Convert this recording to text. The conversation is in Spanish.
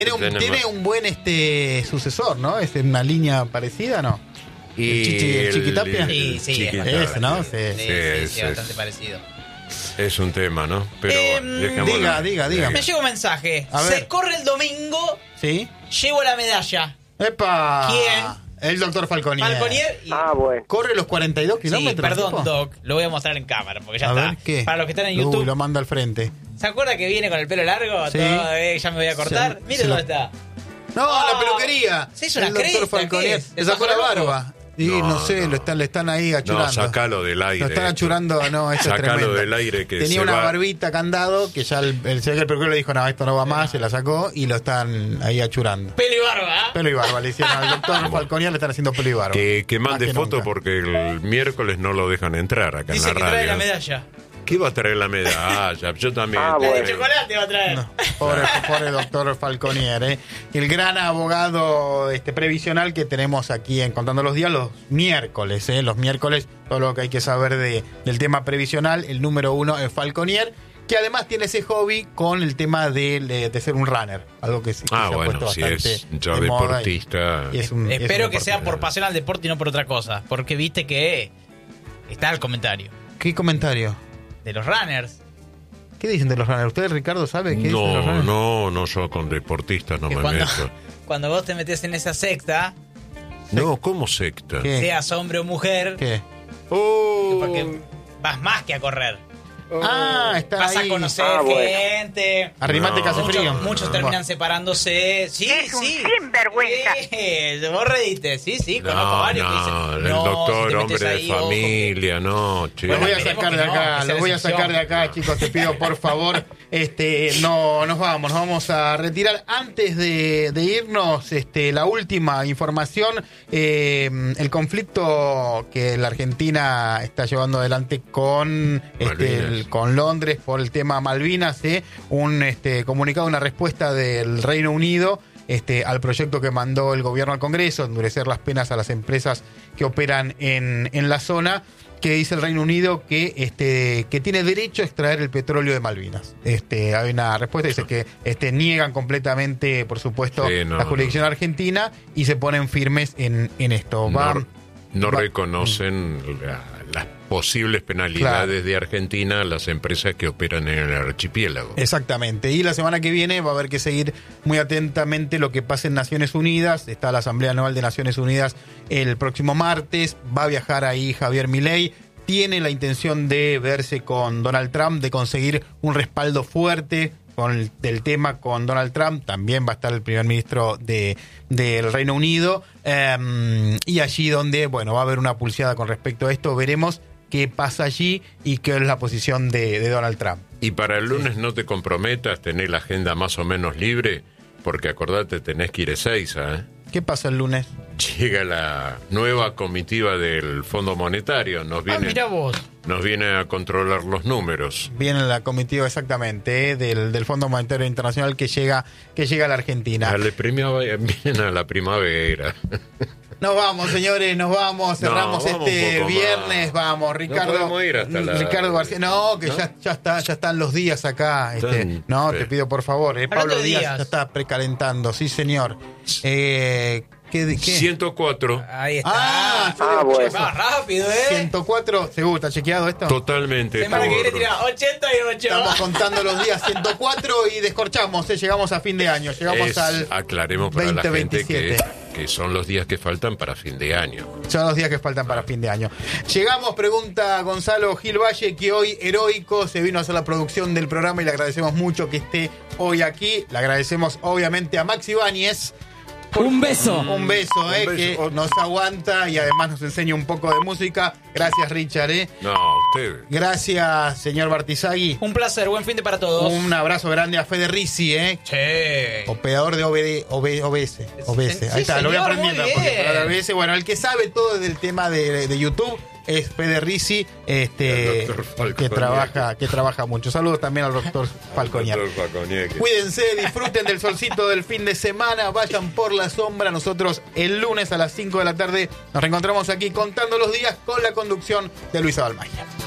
Tiene un buen sucesor, ¿no? Es una línea parecida, ¿no? Y el Chiquitapia. Sí, Ese, ¿no? Sí, bastante parecido. Es un tema, ¿no? Pero diga. Me llegó un mensaje. Se corre el domingo. Sí. Llevo la medalla. ¡Epa! ¿Quién? El doctor Falconier. Bueno. Corre los 42 kilómetros. Perdón, ¿tipo? Doc. Lo voy a mostrar en cámara porque ya está. Ver, ¿qué? Para los que están en YouTube. Lo manda al frente. ¿Se acuerda que viene con el pelo largo? Sí. Ya me voy a cortar. Mire dónde está. No, la peluquería. Se hizo una el doctor cresta. Falconier. Le sacó la barba. Y no sé, le están ahí achurando. No, sacalo del aire. Lo están achurando, no, eso es tremendo. Sacalo del aire que tenía una barbita candado que ya el peluquero le dijo, no, esto no va más, se la sacó y lo están ahí achurando. Pelo y barba. Pelo y barba, le hicieron al doctor Falconier, le están haciendo pelo y barba. Que mande foto porque el miércoles no lo dejan entrar acá dice en la radio. Dice que trae la medalla. ¿Qué va a traer la medalla? Yo también. La de chocolate va a traer. No, pobre doctor Falconier, el gran abogado previsional que tenemos aquí en Contando los Días los miércoles. Los miércoles, todo lo que hay que saber del tema previsional. El número 1 es Falconier, que además tiene ese hobby con el tema de ser un runner. Algo que se ha puesto bastante es yo de moda deportista. Espero que sea por pasión al deporte y no por otra cosa. Porque viste que está el comentario. ¿Qué comentario? De los runners. ¿Qué dicen de los runners? ¿Usted, Ricardo, sabe qué dicen de los runners? No, yo con deportistas no me meto. Cuando vos te metés en esa secta... No, ¿cómo secta? ¿Qué? Seas hombre o mujer... ¿Qué? Porque vas más que a correr. Está vas ahí. A conocer gente. Arrimate que hace frío. Muchos terminan separándose. Sí, es un sinvergüenza. Vos reíste. Sí, conozco varios que dicen. El doctor, hombre de familia, chico. Los voy a sacar de acá, chicos, te pido por favor. Nos vamos a retirar. Antes de irnos, la última información, el conflicto que la Argentina está llevando adelante con Londres por el tema Malvinas, un comunicado, una respuesta del Reino Unido al proyecto que mandó el gobierno al Congreso, endurecer las penas a las empresas que operan en la zona, que dice el Reino Unido que tiene derecho a extraer el petróleo de Malvinas. Hay una respuesta, dice que niegan completamente, por supuesto, la jurisdicción argentina y se ponen firmes en esto. No reconocen las posibles penalidades de Argentina a las empresas que operan en el archipiélago. Exactamente. Y la semana que viene va a haber que seguir muy atentamente lo que pasa en Naciones Unidas. Está la Asamblea Anual de Naciones Unidas el próximo martes. Va a viajar ahí Javier Milei. Tiene la intención de verse con Donald Trump, de conseguir un respaldo fuerte del tema con Donald Trump. También va a estar el primer ministro del Reino Unido. Y allí donde, va a haber una pulseada con respecto a esto. Veremos qué pasa allí y qué es la posición de Donald Trump. Y para el lunes no te comprometas, tenés la agenda más o menos libre, porque acordate, tenés que ir a Ezeiza, ¿eh? ¿Qué pasa el lunes? Llega la nueva comitiva del Fondo Monetario, mirá vos. Nos viene a controlar los números. Viene la comitiva exactamente del Fondo Monetario Internacional que llega a la Argentina. Vienen a la primavera. Nos vamos, señores, cerramos viernes, vamos, Ricardo. No podemos ir hasta Ricardo García, ya están los días acá, te pido por favor, Pablo Díaz ya está precalentando, sí señor. ¿Qué? 104. Ahí está. Bueno. Va rápido, 104, ¿seguro? ¿Está chequeado esto? Totalmente. Semana que viene tira 88. Estamos contando los días 104 y descorchamos, llegamos a fin de año, llegamos al aclaremos para 2027. La gente que son los días que faltan para fin de año. Son los días que faltan para fin de año. Llegamos, pregunta Gonzalo Gil Valle, que hoy heroico se vino a hacer la producción del programa y le agradecemos mucho que esté hoy aquí. Le agradecemos obviamente a Maxi Ibáñez. Un beso, que nos aguanta y además nos enseña un poco de música. Gracias, Richard, No, usted. Gracias, señor Bartizagui. Un placer, buen fin de para todos. Un abrazo grande a Fede Rizzi, operador de OBS. Ahí está, señor, lo voy aprendiendo. OBS, el que sabe todo del tema de YouTube es Fede Rizzi, que trabaja mucho. Saludos también al doctor Falconier. Cuídense, disfruten del solcito del fin de semana, vayan por la sombra. Nosotros el lunes a las 5 de la tarde nos reencontramos aquí contando los días con la conducción de Luisa Balmaya.